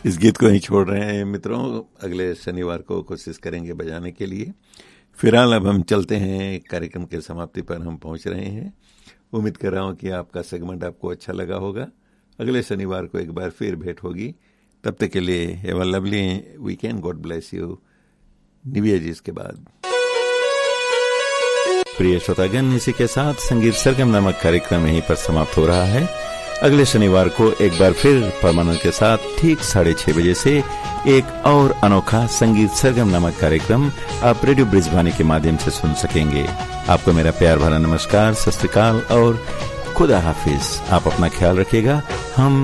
इस गीत को ही छोड़ रहे हैं मित्रों, अगले शनिवार को कोशिश करेंगे बजाने के लिए। फिलहाल अब हम चलते हैं, कार्यक्रम के समाप्ति पर हम पहुंच रहे हैं। उम्मीद कर रहा हूं कि आपका सेगमेंट आपको अच्छा लगा होगा। अगले शनिवार को एक बार फिर भेंट होगी। तब तक के लिए have a lovely weekend, God bless you. New year जी के बाद प्रिय श्रोतागण, इसी के साथ संगीत सरगम नामक कार्यक्रम यहीं पर समाप्त हो रहा है। अगले शनिवार को एक बार फिर परमानंद के साथ ठीक 6:30 बजे से एक और अनोखा संगीत सरगम नामक कार्यक्रम आप रेडियो ब्रिजवानी के माध्यम से सुन सकेंगे। आपको मेरा प्यार भरा नमस्कार, सत श्री अकाल और खुदा हाफिज। आप अपना ख्याल रखिएगा। हम